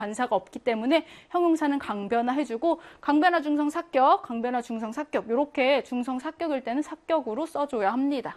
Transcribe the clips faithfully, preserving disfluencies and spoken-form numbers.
관사가 없기 때문에 형용사는 강변화 해주고 강변화 중성 사격, 강변화 중성 사격 이렇게 중성 사격일 때는 사격으로 써줘야 합니다.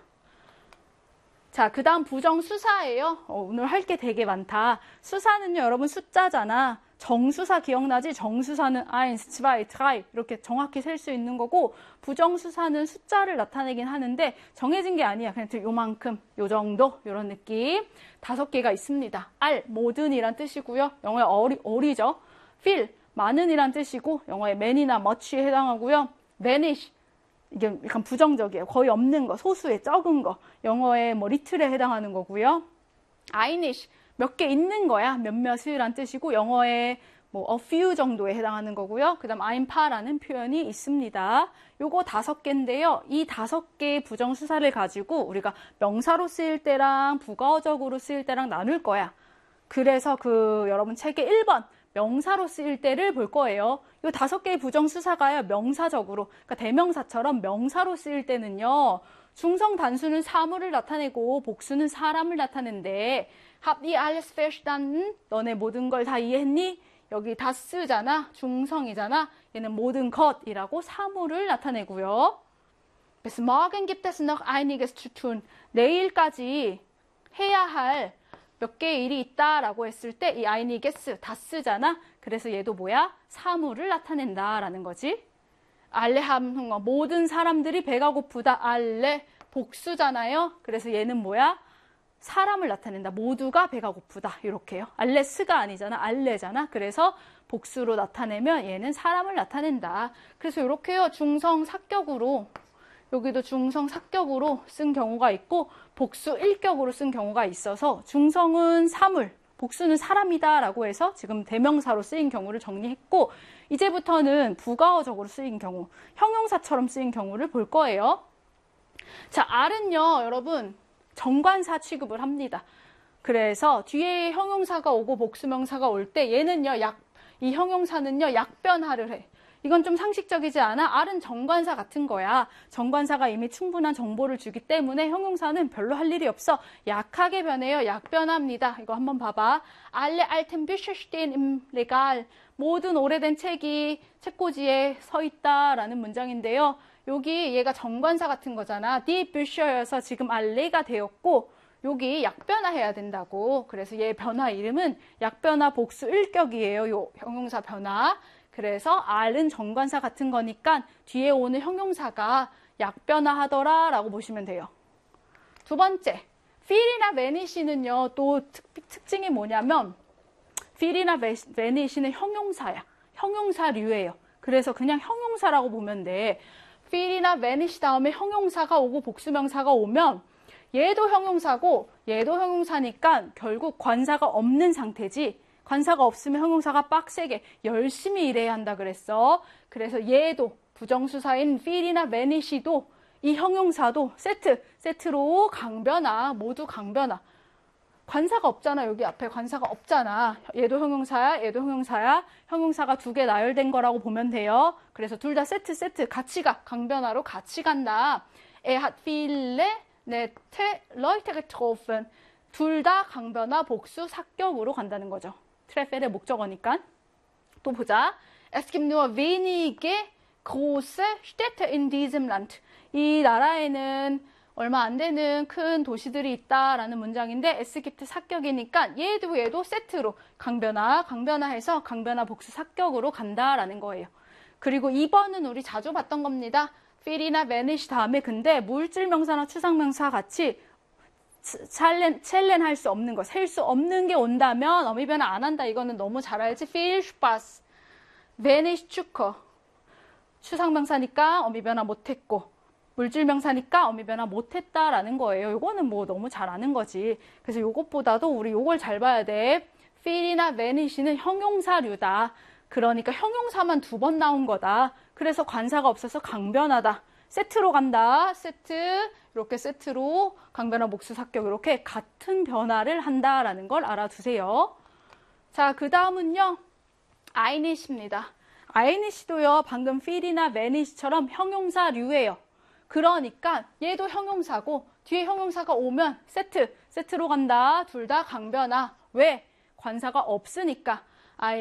자, 그 다음 부정수사예요. 어, 오늘 할 게 되게 많다. 수사는요, 여러분 숫자잖아. 정수사 기억나지? 정수사는 eins, zwei, drei 이렇게 정확히 셀 수 있는 거고 부정수사는 숫자를 나타내긴 하는데 정해진 게 아니야. 그냥 요만큼, 요 정도 이런 느낌. 다섯 개가 있습니다. 알, 모든이란 뜻이고요. 영어의 어리, 어리죠. feel, 많은이란 뜻이고 영어의 many나 much에 해당하고요. vanish, 이게 약간 부정적이에요. 거의 없는 거, 소수의 적은 거. 영어의 뭐 little에 해당하는 거고요. einish, 몇 개 있는 거야. 몇몇이란 뜻이고 영어의 뭐 a few 정도에 해당하는 거고요. 그 다음 ein paar라는 표현이 있습니다. 요거 다섯 개인데요. 이 다섯 개의 부정수사를 가지고 우리가 명사로 쓰일 때랑 부가어적으로 쓰일 때랑 나눌 거야. 그래서 그 여러분 책의 일 번 명사로 쓰일 때를 볼 거예요. 이 다섯 개의 부정수사가요. 명사적으로, 그러니까 대명사처럼 명사로 쓰일 때는요. 중성 단수는 사물을 나타내고 복수는 사람을 나타내는데 Habt ihr alles verstanden? 너네 모든 걸 다 이해했니? 여기 das잖아. 중성이잖아. 얘는 모든 것이라고 사물을 나타내고요. Bis morgen gibt es noch einiges zu tun. 내일까지 해야 할 몇 개의 일이 있다라고 했을 때 이 einiges das잖아. 그래서 얘도 뭐야? 사물을 나타낸다라는 거지. alle haben Hunger. 모든 사람들이 배가 고프다. alle 복수잖아요. 그래서 얘는 뭐야? 사람을 나타낸다. 모두가 배가 고프다. 이렇게요. 알레스가 아니잖아. 알레잖아. 그래서 복수로 나타내면 얘는 사람을 나타낸다. 그래서 이렇게요. 중성 사격으로, 여기도 중성 사격으로 쓴 경우가 있고 복수 일격으로 쓴 경우가 있어서 중성은 사물, 복수는 사람이다 라고 해서 지금 대명사로 쓰인 경우를 정리했고 이제부터는 부가어적으로 쓰인 경우, 형용사처럼 쓰인 경우를 볼 거예요. 자, R은요. 여러분 정관사 취급을 합니다. 그래서 뒤에 형용사가 오고 복수명사가 올 때 얘는요, 약, 이 형용사는요, 약변화를 해. 이건 좀 상식적이지 않아? R은 정관사 같은 거야. 정관사가 이미 충분한 정보를 주기 때문에 형용사는 별로 할 일이 없어. 약하게 변해요. 약변화입니다. 이거 한번 봐봐. Alle alten Bücher stehen im Regal. 모든 오래된 책이 책꽂이에 서 있다라는 문장인데요. 여기 얘가 정관사 같은 거잖아. Die Bücher여서 지금 알레가 되었고 여기 약변화해야 된다고. 그래서 얘 변화 이름은 약변화 복수 일격이에요. 요 형용사 변화. 그래서 R은 정관사 같은 거니까 뒤에 오는 형용사가 약변화하더라 라고 보시면 돼요. 두 번째, feel이나 vanish는요. 또 특, 특징이 뭐냐면 feel이나 vanish는 형용사야. 형용사류예요. 그래서 그냥 형용사라고 보면 돼. feel이나 vanish 다음에 형용사가 오고 복수명사가 오면 얘도 형용사고 얘도 형용사니까 결국 관사가 없는 상태지. 관사가 없으면 형용사가 빡세게 열심히 일해야 한다 그랬어. 그래서 얘도 부정수사인 feel이나 vanish도 이 형용사도 세트, 세트로 강변화, 모두 강변화. 관사가 없잖아. 여기 앞에 관사가 없잖아. 얘도 형용사야, 얘도 형용사야. 형용사가 두 개 나열된 거라고 보면 돼요. 그래서 둘 다 세트, 세트 같이 가. 강변화로 같이 간다. Er hat viele nette Leute getroffen. 둘 다 강변화, 복수, 사격으로 간다는 거죠. 트레펠의 목적어니까. 또 보자. Es gibt nur wenige große Städte in diesem Land. 이 나라에는 얼마 안 되는 큰 도시들이 있다라는 문장인데 es gibt 사격이니까 얘도 얘도 세트로 강변화, 강변화해서 강변화 복수 사격으로 간다라는 거예요. 그리고 이 번은 우리 자주 봤던 겁니다. feel이나 vanish 다음에 근데 물질 명사나 추상 명사 같이 챌렌, 챌렌 할 수 없는 거, 셀 수 없는 게 온다면 어미 변화 안 한다. 이거는 너무 잘 알지. viel Spaß, vanish 축커. 추상 명사니까 어미 변화 못했고 물질 명사니까 어미 변화 못했다라는 거예요. 이거는 뭐 너무 잘 아는 거지. 그래서 이것보다도 우리 이걸 잘 봐야 돼. feel이나 vanish는 형용사류다. 그러니까 형용사만 두 번 나온 거다. 그래서 관사가 없어서 강변하다. 세트로 간다. 세트. 이렇게 세트로 강변화 복수 사격 이렇게 같은 변화를 한다라는 걸 알아두세요. 자, 그 다음은요. einisch입니다. einisch도요. 방금 feel이나 vanish처럼 형용사류예요. 그러니까 얘도 형용사고 뒤에 형용사가 오면 세트, 세트로 간다. 둘 다 강변화. 왜? 관사가 없으니까.